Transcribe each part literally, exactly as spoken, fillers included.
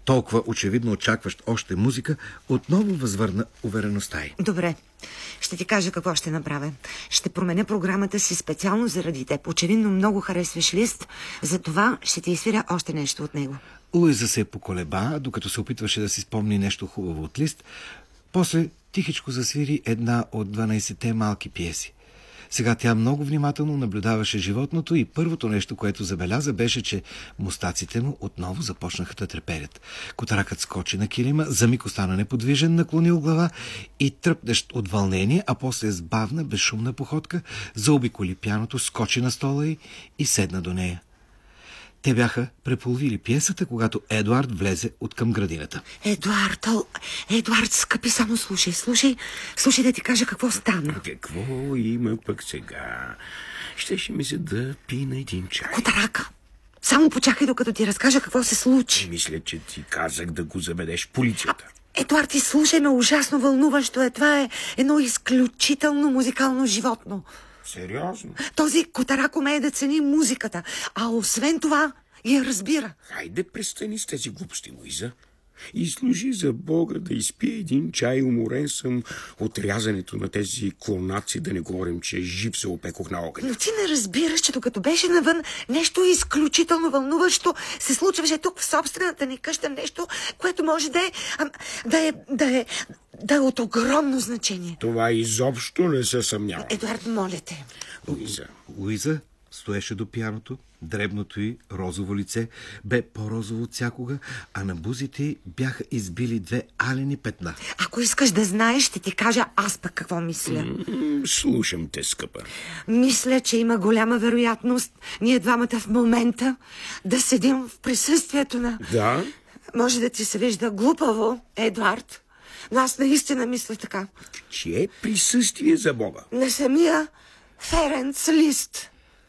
толкова очевидно очакващ още музика, отново възвърна увереността й. Добре, ще ти кажа какво ще направя. Ще променя програмата си специално заради теб. Очевидно много харесваш Лист, затова ще ти изсвиря още нещо от него. Луиза се поколеба, докато се опитваше да си спомни нещо хубаво от Лист. После тихичко засвири една от дванайсетте малки пиеси. Сега тя много внимателно наблюдаваше животното и първото нещо, което забеляза, беше, че мустаците му отново започнаха да треперят. Котаракът скочи на килима, за миг остана неподвижен, наклонил глава и тръпнещ от вълнение, а после с бавна, безшумна походка заобиколи пяното, скочи на стола й и седна до нея. Те бяха преполовили пиесата, когато Едуард влезе от към градината. Едуард, о, Едуард, скъпи, само слушай, слушай, слушай да ти кажа какво стана. Какво има пък сега? Щеше ми се да пи на един чай. Котарака, само почакай докато ти разкажа какво се случи. Мисля, че ти казах да го заведеш в полицията. А, Едуард, ти слушай ме, ужасно вълнуващо е. Това е едно изключително музикално животно. Сериозно? Този Котарак умее да цени музиката, а освен това я разбира. Хайде, престани с тези глупости, Луиза. И служи за Бога да изпие един чай. Уморен съм от рязането на тези клонаци, да не говорим, че жив се опекох на огъня. Но ти не разбираш, че докато беше навън, нещо изключително вълнуващо се случваше тук в собствената ни къща, нещо, което може да е, а, да е, да е, да е от огромно значение. Това изобщо не се съмнява. Едуард, моля те. Луиза. Луиза стоеше до пианото, дребното й розово лице бе по-розово от всякога, а на бузите й бяха избили две алени петна. Ако искаш да знаеш, ще ти кажа аз пък какво мисля. М-м, слушам те, скъпа. Мисля, че има голяма вероятност ние двамата в момента да седим в присъствието на... Да? Може да ти се вижда глупаво, Едуард, но аз наистина мисля така. Чие присъствие, за Бога? На самия Ференц Лист.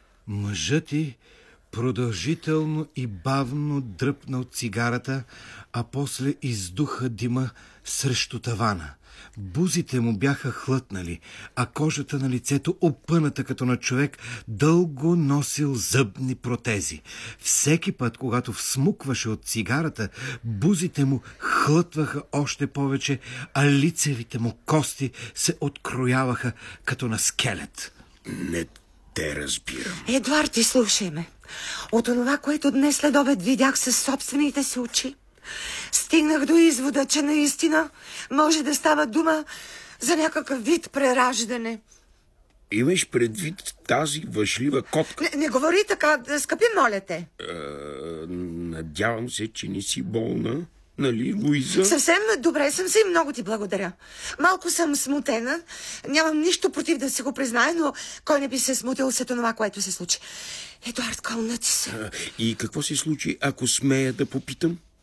Мъжът й продължително и бавно дръпна от цигарата, а после издуха дима срещу тавана. Бузите му бяха хлътнали, а кожата на лицето опъната като на човек, дълго носил зъбни протези. Всеки път, когато всмукваше от цигарата, бузите му хлътваха още повече, а лицевите му кости се открояваха като на скелет. Не те разбирам. Едуард, ти слушай ме. От онова, което днес след обед видях със собствените си очи, стигнах до извода, че наистина може да става дума за някакъв вид прераждане. Имаш предвид тази въшлива котка? Не, не говори така, скъпи, моля те. Е, надявам се, че не си болна. Нали, Луиза? Съвсем добре съм си и много ти благодаря. Малко съм смутена. Нямам нищо против да си го призная, но кой не би се смутил след това, което се случи. Едуард, кълна ти се. А, и какво се случи, ако смея да попитам?